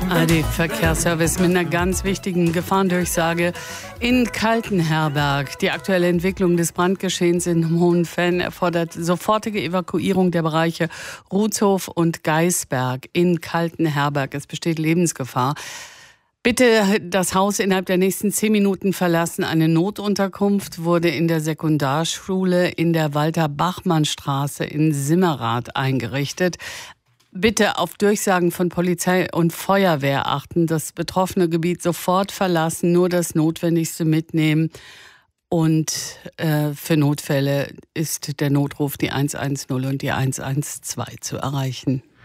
ARD-Verkehrsservice mit einer ganz wichtigen Gefahrendurchsage in Kaltenherberg. Die aktuelle Entwicklung des Brandgeschehens in Hohenfenn erfordert sofortige Evakuierung der Bereiche Rutzhof und Geisberg in Kaltenherberg. Es besteht Lebensgefahr. Bitte das Haus innerhalb der nächsten 10 Minuten verlassen. Eine Notunterkunft wurde in der Sekundarschule in der Walter-Bachmann-Straße in Simmerath eingerichtet. Bitte auf Durchsagen von Polizei und Feuerwehr achten, das betroffene Gebiet sofort verlassen, nur das Notwendigste mitnehmen. Und für Notfälle ist der Notruf die 110 und die 112 zu erreichen.